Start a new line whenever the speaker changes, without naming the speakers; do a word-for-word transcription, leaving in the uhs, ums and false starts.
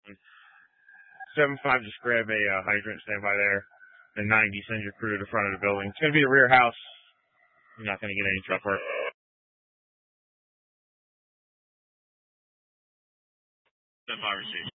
seven five, just grab a uh, hydrant, stand by there. And ninety, send your crew to the front of the building. It's going to be a rear house. You're not going to get any truck work. seven five received.